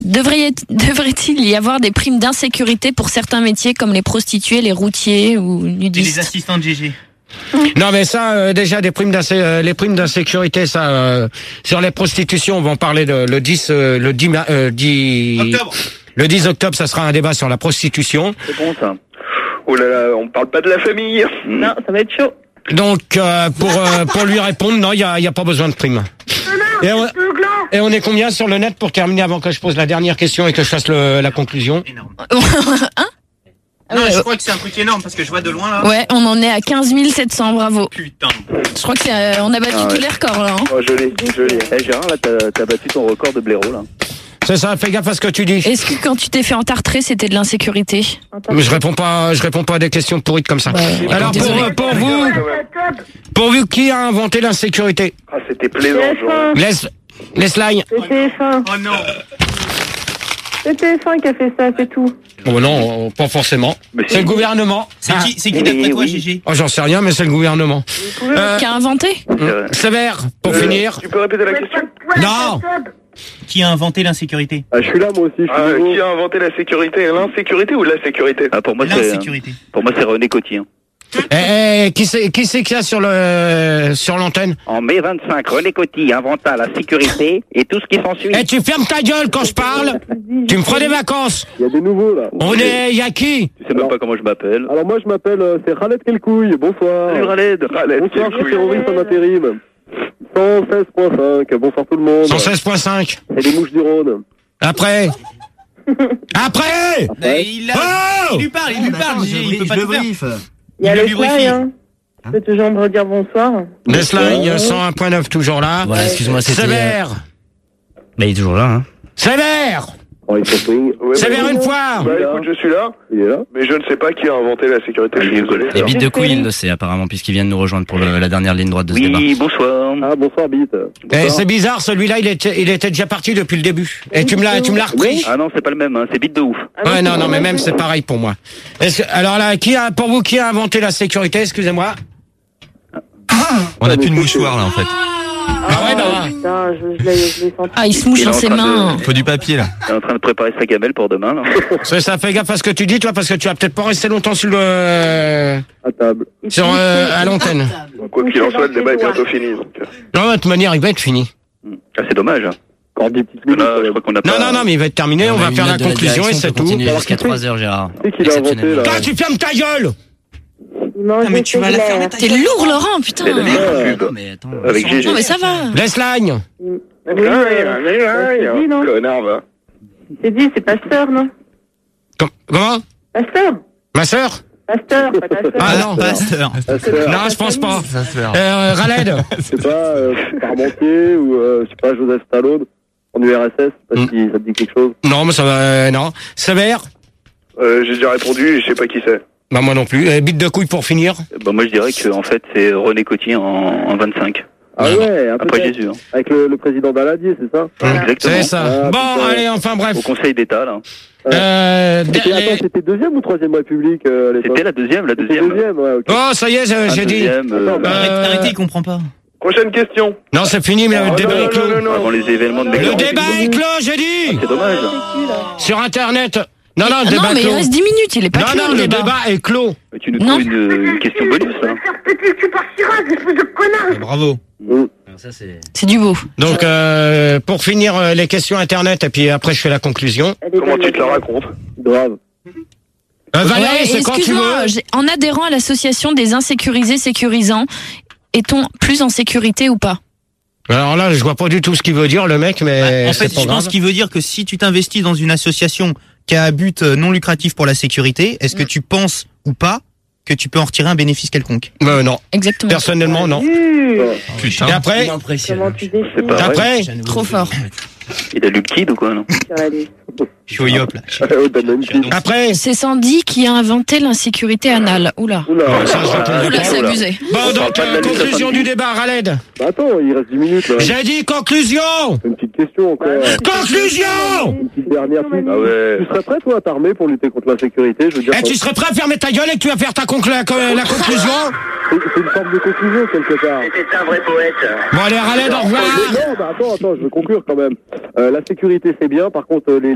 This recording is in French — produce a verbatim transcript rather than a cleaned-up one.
Devrait, devrait-il y avoir des primes d'insécurité pour certains métiers comme les prostituées, les routiers ou nudistes? Et les assistants de G G. Non mais ça euh, déjà des primes d'insé- euh, les primes d'insécurité ça euh, sur les prostitutions on va en parler de, le dix euh, le dix euh, dix Octobre. le dix octobre ça sera un débat sur la prostitution. C'est bon ça. Oh là là, on parle pas de la famille. Non, ça va être chaud. Donc euh, pour euh, pour lui répondre non il y a il y a pas besoin de primes. Et on, et on est combien sur le net pour terminer avant que je pose la dernière question et que je fasse le, la conclusion? Énorme. Hein? Non, Ouais, je crois que c'est un truc énorme parce que je vois de loin là. ouais, on en est à quinze mille sept cents, bravo. Putain. Je crois que c'est, euh, on a battu Ah ouais. tous les records là. Hein. Oh, joli, joli. Eh Gérard, là, t'as, t'as battu ton record de blaireau, là. C'est ça, fais gaffe à ce que tu dis. Est-ce que quand tu t'es fait entartrer, c'était de l'insécurité? Mais je réponds pas je réponds pas à des questions pourrites comme ça. Ouais, Alors pour, désolé. euh, pour vous pour vous qui a inventé l'insécurité? Ah, c'était plaisant, genre. Laisse laisse line. C'est T F un. Oh non. C'est T F un qui a fait ça, c'est tout. Oh non, pas forcément. Mais C'est le gouvernement. C'est Ah. qui, c'est qui d'après Eh toi, oui. G G? Oh, j'en sais rien, mais c'est le gouvernement. Euh, Qui a inventé? hum, sévère, pour Euh, finir. Tu peux répéter la question? Non. Qui a inventé l'insécurité? Ah, je suis là, moi aussi. Je suis Ah, nouveau. qui a inventé la sécurité? L'insécurité ou la sécurité? Ah, pour moi, c'est, L'insécurité. pour moi, c'est René Coty. Hein. Eh, eh, qui c'est qui c'est qu'il y a sur le sur l'antenne? En mai vingt-cinq, René Coty inventa la sécurité et tout ce qui s'ensuit. Eh, tu fermes ta gueule quand je parle. Tu me feras des vacances. Il y a des nouveaux, là. On est, y a qui? Tu sais même pas comment je m'appelle. Alors, moi, je m'appelle, euh, c'est Khaled Kelkouille. Bonsoir. Salut Khaled. Khaled, Bonsoir, quel couille. terroriste en intérim. cent seize point cinq. Bonsoir tout le monde. cent seize point cinq. C'est les mouches du Rhône. Après. Après. Mais il, a... Oh il lui parle, il lui parle, G G, il peut pas tout faire. Il y a Il le lui brifie. fly, hein. Tu peux toujours me redire bonsoir. Desline, cent un point neuf toujours là. Voilà, excuse-moi, c'était... Sévère. Bah, il est toujours là, hein. Sévère. Oh, il faut swing. Ouais, Sévère bah, une fois. Bah écoute, je suis là, Il est là. mais je ne sais pas qui a inventé la sécurité. Je suis désolé. Et Bite de couille, il le sait, apparemment, puisqu'il vient de nous rejoindre pour le- la dernière ligne droite de ce débat. Oui, bonsoir. Ah, bonsoir, Bite. Eh, c'est bizarre, celui-là, il était, il était déjà parti depuis le début. Et tu me l'as, tu me l'as repris. Ah non, c'est pas le même, hein. C'est Bite de ouf. Ouais, non, non, mais même c'est pareil pour moi. Est-ce que, alors là, qui a, pour vous, qui a inventé la sécurité? Excusez-moi. On a plus de mouchoir là en fait. Ah ouais, bah. Putain, je, je l'ai je l'ai senti. Ah, il se mouche Il est dans en ses train de- mains. Faut du papier là. Il est en train de préparer sa gamelle pour demain, là. Ça, ça fait gaffe à ce que tu dis, toi, parce que tu vas peut-être pas rester longtemps sur le, À table. sur, euh, à l'antenne. Quoi qu'il en soit, le débat est bientôt fini. Donc. Non, de toute manière, il va être fini. Ah, c'est dommage. Encore des petites On minutes. a- je crois qu'on a Non, pas... non, non, mais il va être terminé, on va faire la conclusion et c'est tout. Continuer jusqu'à trois heures, Gérard. C'est qui l'a inventé, Exceptionnellement. là? Toi, tu fermes ta gueule! Il mange Ah, mais des tu vas la glaires. fermer ta T'es gueule. lourd, Laurent, putain. C'est la meilleure Non, pub. mais attends. Avec G G. Non, mais ça va. Laisse line. Oui, euh, c'est dit, non? Connard, va. C'est dit, c'est Pasteur, non? Com- Comment? Pasteur. Ma sœur? Pasteur, pas ta sœur. Ah non. Pasteur. Non, je pense pas. Ça se fait. Euh, Raled. Je sais pas, euh, Parmentier ou, euh, je sais pas, Joseph Stallone en U R S S. Je sais pas si ça te dit quelque chose. Non, mais ça va, euh, non. Sévère? Euh, J'ai déjà répondu et je sais pas qui c'est. Bah, moi non plus. Euh, bite de couille pour finir. Bah, moi, je dirais que, en fait, c'est René Coty en, en vingt-cinq. Ah ouais, un peu Après Jésus, hein. avec le, le président Daladier, c'est ça? Exactement. C'est ça. Ah, Bon, putain. allez, enfin bref. Au Conseil d'État, là. Euh, C'était, les- attends, c'était deuxième ou troisième République euh, à l'époque? C'était la deuxième, la C'était deuxième. deuxième, ouais, ok. Oh, ça y est, j'ai Ah, j'ai dit. deuxième, euh, Attends, bah, Arrête- Euh, Arrêtez, il comprend pas. Prochaine question. Non, c'est fini, mais le Oh, débat non, est non, clos. non, non. Avant les événements de Le Mélenchon. débat est clos, j'ai dit. C'est dommage. Sur Internet. Non, non, Ah le débat non, mais est il clos. reste dix minutes, il est pas Non, clos, non, le le débat. débat est clos. Mais tu nous Non. trouves une, une question bonus, là. Bravo. Ça, c'est... C'est du beau. Donc, euh, pour finir euh, les questions Internet, et puis après je fais la conclusion. Elle est Comment belle, tu te la la racontes? Grave. Euh, Valérie, Ouais, c'est quand tu excuse-moi, veux. j'ai- en adhérant à l'association des insécurisés sécurisants, est-on plus en sécurité ou pas? Alors là, je vois pas du tout ce qu'il veut dire, le mec, mais Bah, en fait, c'est pas je pense grave. qu'il veut dire que si tu t'investis dans une association qui a un but euh, non lucratif pour la sécurité, est-ce que tu penses ou pas que tu peux en retirer un bénéfice quelconque? Euh, non. Exactement. Personnellement, non. Vu. Et après, Comment tu définis C'est pas vrai. après, Trop fort. Il a lu le kid ou quoi, non? sur la liste? Je suis au yop là. Oh, t'as même qui? après. C'est Sandy qui a inventé l'insécurité anale. Oula. Oula. Ça, je réponds Oula, pas. c'est abusé. Bon, On parle donc, pas de euh, la lutte conclusion samedi. du débat, Raled. Bah attends, il reste dix minutes là. J'ai dit conclusion. Une petite question encore. Conclusion. Une petite dernière. Tu, Ah ouais. tu serais prêt toi à t'armer pour lutter contre l'insécurité? Je veux dire, Eh, tu serais prêt à fermer ta gueule et que tu vas faire ta conclu- la, la conclusion? c'est, c'est une forme de conclusion quelque part. C'était un vrai poète. Bon, allez, Raled, au revoir. Non, bah attends, attends, je veux conclure quand même. Euh, la sécurité c'est bien, par contre euh, les